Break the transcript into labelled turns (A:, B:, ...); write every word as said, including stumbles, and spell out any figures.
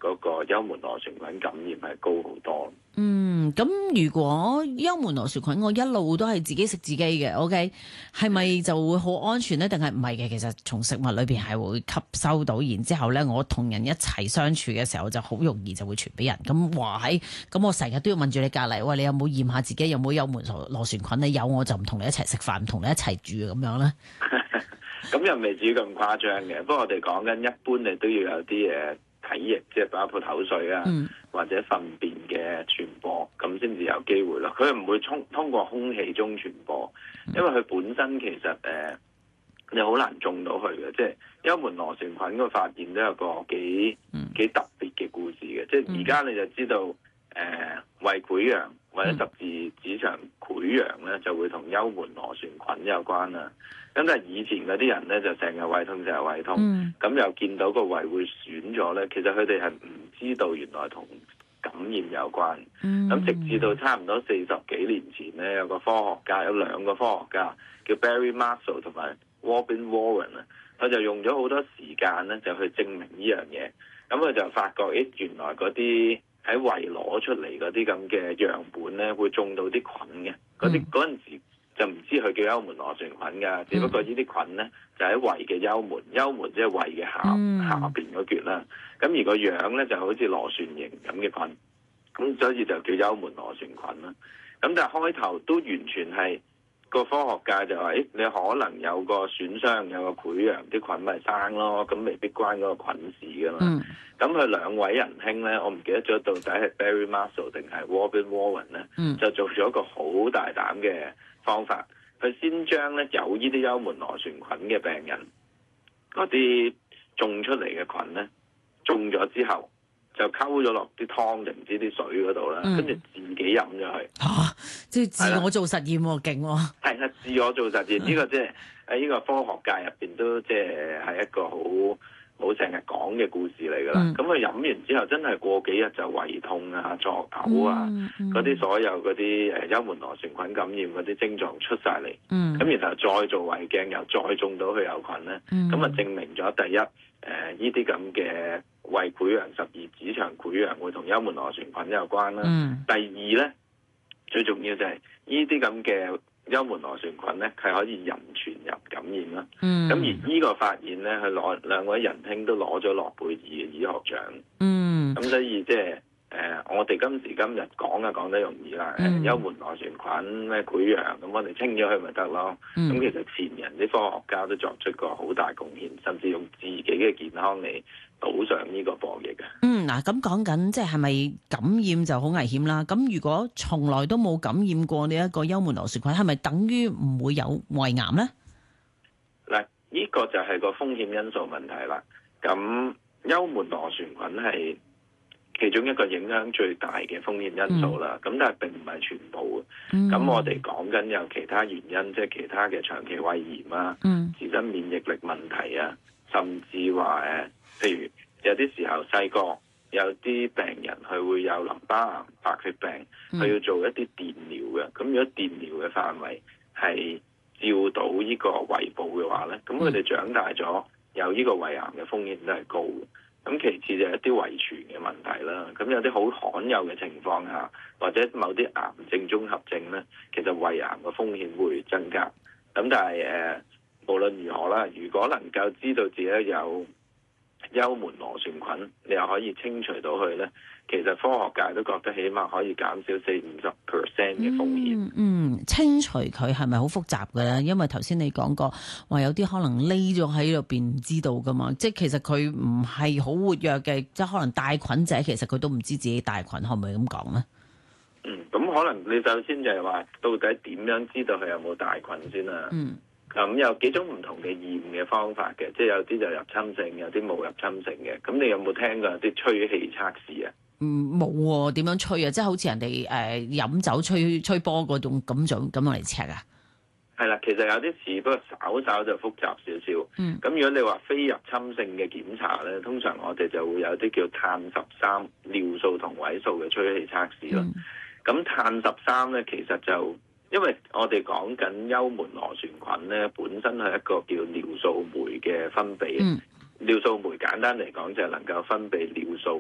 A: 嗰個幽門螺旋菌感染係高好多。
B: 嗯，咁如果幽門螺旋菌我一路都係自己食自己嘅 ，OK， 係咪就會好安全咧？定係唔係嘅？其實從食物裏邊係會吸收到，然之後咧，我同人一齊相處嘅時候就好容易就會傳俾人。咁話喺咁，我成日都要問住你隔離，喂，你有冇驗下自己有冇幽門螺旋菌？你有我就唔同你一齊食飯，唔同你一齊住咁樣咧。
A: 咁又未至於咁誇張嘅，不過我哋講緊一般你都要有啲誒體液，即係包括口水啊，嗯、或者糞便嘅傳播，咁先至有機會咯。佢唔會通通過空氣中傳播，因為佢本身其實誒、呃、你好難中到佢嘅。即係幽門螺旋菌個發現都有個幾幾特別嘅故事嘅。即係而家你就知道誒、呃、胃潰瘍或者十字指腸潰瘍咧，就會同幽門螺旋菌有關啦。咁但係以前嗰啲人咧就成日胃痛，成日胃痛，咁、嗯、又見到個胃會損咗咧，其實佢哋係唔知道原來同感染有關。咁、嗯、直至到差唔多四十幾年前咧，有個科學家，有兩個科學家叫 Barry Marshall 同埋 Robin Warren 啊，佢就用咗好多時間咧，就去證明呢樣嘢。咁佢就發覺，誒原來嗰啲喺胃攞出嚟嗰啲咁嘅樣本咧，會中到啲菌嘅。嗰啲嗰陣時就唔知佢叫幽門螺旋菌㗎，只不過呢啲菌咧就喺胃嘅幽門，幽門即係胃嘅下、嗯、下邊嗰橛啦。咁而個樣咧就好似螺旋形咁嘅菌，咁所以就叫幽門螺旋菌啦。咁但係開頭都完全係個科學界就話，誒你可能有個損傷，有個潰瘍，啲菌咪生咯，咁未必關嗰個菌事㗎嘛。咁佢、嗯、兩位仁兄咧，我唔記得咗到底係 Barry Marshall 定係 Robin Warren 咧，嗯、就做咗一個好大膽嘅方法，佢先將咧有呢啲幽門螺旋菌嘅病人嗰啲種出嚟嘅菌咧，種咗之後就溝咗落啲湯定唔知啲水嗰度啦，跟住、嗯、自己飲咗佢。
B: 嚇！即係自我做實驗喎，勁喎！
A: 係啊，自我做實驗呢、呢個即係喺呢個科學界入邊都即係係一個好好成日講嘅故事嚟㗎啦。咁佢飲完之後，真係過幾日就胃痛啊、作嘔啊，嗰啲、嗯嗯、所有嗰啲誒幽門螺旋菌感染嗰啲症狀出晒嚟。咁、嗯、然後再做胃鏡，又再中到佢有菌咧，咁啊、嗯、證明咗第一誒呢啲咁嘅胃潰瘍、十二指腸潰瘍會同幽門螺旋菌有關啦。嗯、第二咧，最重要就係呢啲咁嘅幽門螺旋菌咧，係可以人傳人感染啦。咁、嗯、而呢個發現咧，佢攞兩位仁兄都攞咗諾貝爾嘅醫學獎。嗯，咁所以即係誒，我哋今時今日講啊講得容易啦。誒、嗯，幽門螺旋菌咩潰瘍，咁我哋清咗佢咪得咯。咁、嗯、其實前人啲科學家都作出過好大貢獻，甚至用自己嘅健康嚟賭上呢個博弈嘅。
B: 嗯，嗱，咁講緊即係咪感染就好危險啦？咁如果從來都冇感染過呢一個幽門螺旋菌，係咪等於唔會有胃癌咧？
A: 嗱，呢個就係個風險因素問題啦。咁幽門螺旋菌係其中一個影響最大嘅風險因素啦。咁、嗯、但係並唔係全部嘅。咁、嗯、我哋講緊有其他原因，即係其他嘅長期胃炎啊、嗯、自身免疫力問題啊，甚至話誒，譬如有啲時候細個有啲病人佢會有淋巴癌、白血病，佢、嗯、要做一啲電療嘅。咁如果電療嘅範圍係照到呢個胃部嘅話咧，咁佢哋長大咗有呢個胃癌嘅風險都係高嘅。咁其次就係一啲遺傳嘅問題啦。咁有啲好罕有嘅情況下，或者某啲癌症綜合症咧，其實胃癌嘅風險會增加。咁但係誒、呃，無論如何啦，如果能夠知道自己有幽門螺旋菌，你又可以清除到佢咧，其實科學界都覺得起碼可以減少四五十 percent 嘅風險。
B: 嗯，嗯，清除佢係咪好複雜嘅咧？因為頭先你講過話有啲可能匿咗喺入邊唔知道噶嘛，即係其實佢唔係好活躍嘅，即係可能帶菌者其實佢都唔知自己帶菌，可唔可以咁講咧？
A: 嗯，咁可能你首先就係話到底點樣知道佢有冇帶菌先啊？嗯。咁、嗯、有幾種唔同嘅驗嘅方法嘅，即係有啲就入侵性，有啲冇入侵性嘅。咁你有冇聽過啲吹氣測試啊？
B: 嗯，冇喎，點樣吹啊？即係好似人哋誒、呃、飲酒吹吹波嗰種咁樣咁樣嚟 check 啊？
A: 係啦，其實有啲似，不過稍稍就複雜少少。嗯。咁如果你話非入侵性嘅檢查咧，通常我哋就會有啲叫碳十三尿素同位素嘅吹氣測試咯。咁、嗯、碳十三咧，其實就因為我哋講緊幽門螺旋菌咧，本身係一個叫尿素酶嘅分泌。嗯、尿素酶簡單嚟講就係能夠分泌尿素